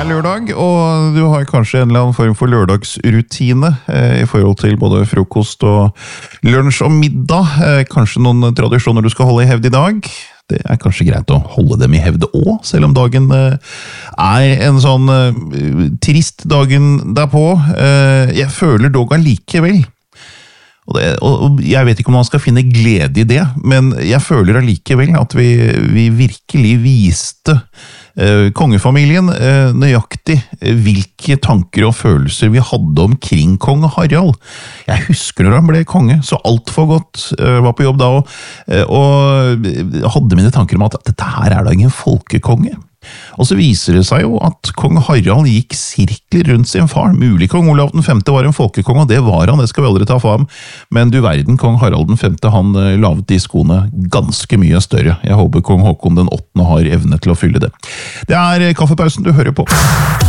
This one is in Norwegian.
lørdag, og du har kanskje en eller annen form for lørdagsrutine i forhold til både frokost og lunsj og middag. Kanskje noen tradisjoner du skal holde i hevd i dag. Det er kanskje greit å holde dem i hevde også, selv om dagen er en sånn trist dagen derpå. Jeg føler dog allikevel. Og jeg vet ikke om man skal finne glede i det, men jeg føler allikevel at vi virkelig viste kongefamilien nøyaktig hvilke tanker og følelser vi hadde omkring kong Harald. Jeg husker når han ble konge, så alt for godt, var på jobb da og hadde mine tanker om at dette her er da ingen folkekonge. Og så viser det seg jo at kong Harald gikk sirkler rundt sin far. Mulig kong Olav den 5. var en folkekong, og det var han, det skal vi aldri ta for ham. Men du verden, kong Harald den 5. han lavet de skoene ganske mye større. Jeg håper kong Håkon den 8. har evne til å fylle det. Det er kaffepausen du hører på.